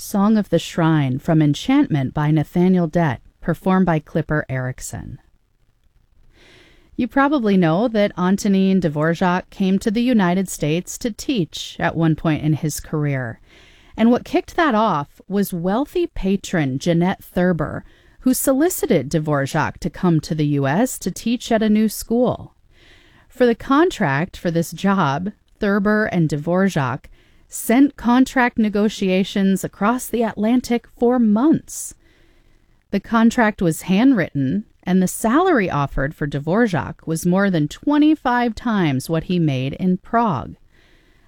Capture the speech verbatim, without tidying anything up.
Song of the Shrine from Enchantment by Nathaniel Dett, performed by Clipper Erickson. You probably know that Antonin Dvorak came to the United States to teach at one point in his career. And what kicked that off was wealthy patron Jeanette Thurber, who solicited Dvorak to come to the U S to teach at a new school. For the contract for this job, Thurber and Dvorak sent contract negotiations across the Atlantic for months. The contract was handwritten, and the salary offered for Dvorak was more than twenty-five times what he made in Prague.